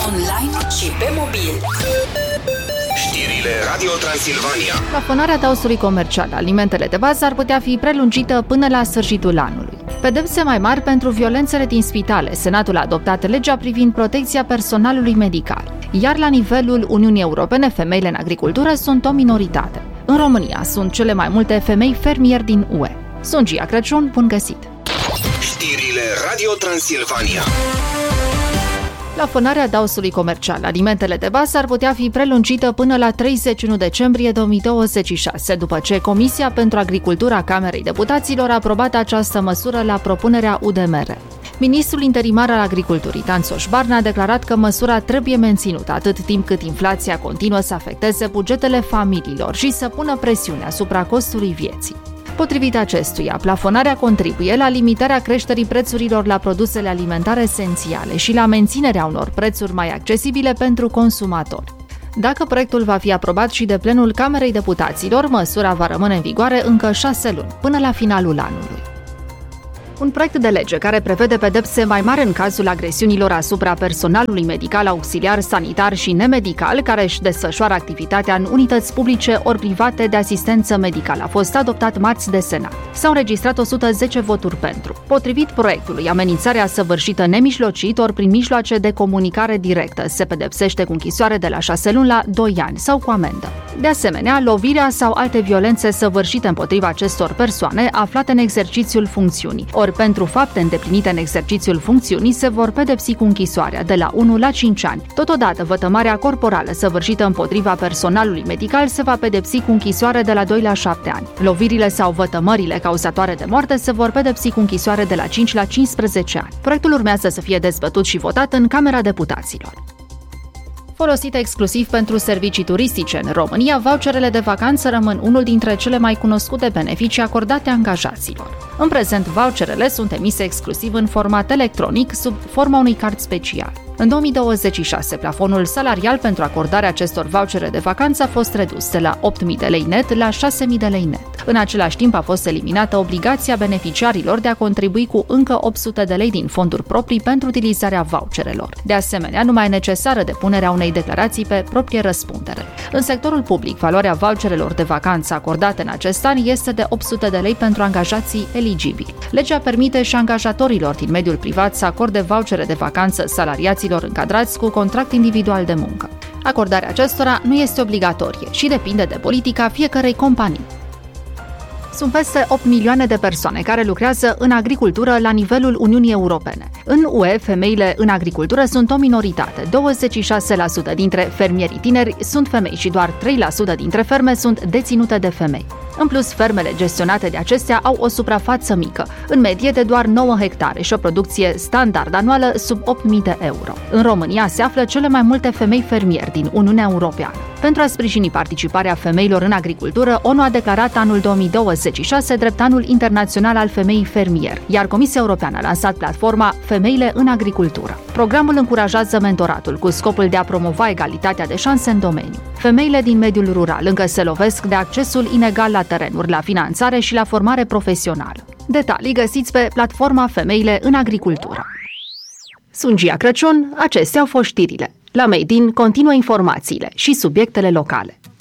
online și pe mobil. Știrile Radio Transilvania. Plafonarea dausului comercial la alimentele de bază ar putea fi prelungită până la sfârșitul anului. Pedepse mai mari pentru violențele din spitale. Senatul a adoptat legea privind protecția personalului medical. Iar la nivelul Uniunii Europene, femeile în agricultură sunt o minoritate. În România sunt cele mai multe femei fermieri din UE. Sunt Gia Crăciun, bun găsit! Știrile Radio Transilvania. Plafonarea dausului comercial la alimentele de bază ar putea fi prelungită până la 31 decembrie 2026, după ce Comisia pentru Agricultura Camerei Deputaților a aprobat această măsură la propunerea UDMR. Ministrul interimar al Agriculturii, Tanțoș Barna, a declarat că măsura trebuie menținută atât timp cât inflația continuă să afecteze bugetele familiilor și să pună presiune asupra costului vieții. Potrivit acestuia, plafonarea contribuie la limitarea creșterii prețurilor la produsele alimentare esențiale și la menținerea unor prețuri mai accesibile pentru consumatori. Dacă proiectul va fi aprobat și de plenul Camerei Deputaților, măsura va rămâne în vigoare încă 6 luni, până la finalul anului. Un proiect de lege care prevede pedepse mai mari în cazul agresiunilor asupra personalului medical, auxiliar, sanitar și nemedical care își desfășoară activitatea în unități publice ori private de asistență medicală a fost adoptat marți de Senat. S-au înregistrat 110 voturi pentru. Potrivit proiectului, amenințarea săvârșită nemijlocit ori prin mijloace de comunicare directă se pedepsește cu închisoare de la 6 luni la 2 ani sau cu amendă. De asemenea, lovirea sau alte violențe săvârșite împotriva acestor persoane aflate în exercițiul funcțiunii, ori pentru fapte îndeplinite în exercițiul funcțiunii se vor pedepsi cu închisoarea de la 1 la 5 ani. Totodată, vătămarea corporală săvârșită împotriva personalului medical se va pedepsi cu închisoare de la 2 la 7 ani. Lovirile sau vătămările cauzatoare de moarte se vor pedepsi cu închisoare de la 5 la 15 ani. Proiectul urmează să fie dezbătut și votat în Camera Deputaților. Folosite exclusiv pentru servicii turistice în România, voucherele de vacanță rămân unul dintre cele mai cunoscute beneficii acordate angajaților. În prezent, voucherele sunt emise exclusiv în format electronic, sub forma unui card special. În 2026, plafonul salarial pentru acordarea acestor vouchere de vacanță a fost redus de la 8.000 de lei net la 6.000 de lei net. În același timp a fost eliminată obligația beneficiarilor de a contribui cu încă 800 de lei din fonduri proprii pentru utilizarea voucherelor. De asemenea, nu mai e necesară depunerea unei declarații pe proprie răspundere. În sectorul public, valoarea voucherelor de vacanță acordate în acest an este de 800 de lei pentru angajații eligibili. Legea permite și angajatorilor din mediul privat să acorde vouchere de vacanță salariaților încadrați cu contract individual de muncă. Acordarea acestora nu este obligatorie și depinde de politica fiecărei companii. Sunt peste 8 milioane de persoane care lucrează în agricultură la nivelul Uniunii Europene. În UE, femeile în agricultură sunt o minoritate. 26% dintre fermierii tineri sunt femei și doar 3% dintre ferme sunt deținute de femei. În plus, fermele gestionate de acestea au o suprafață mică, în medie de doar 9 hectare și o producție standard anuală sub 8.000 de euro. În România se află cele mai multe femei fermieri din Uniunea Europeană. Pentru a sprijini participarea femeilor în agricultură, ONU a declarat anul 2026 drept anul internațional al femeii fermier, iar Comisia Europeană a lansat platforma Femeile în agricultură. Programul încurajează mentoratul cu scopul de a promova egalitatea de șanse în domeniu. Femeile din mediul rural încă se lovesc de accesul inegal la terenuri, la finanțare și la formare profesională. Detalii găsiți pe platforma Femeile în agricultură. Sunt Gia Crăciun, acestea au fost știrile. La Made in continuă informațiile și subiectele locale.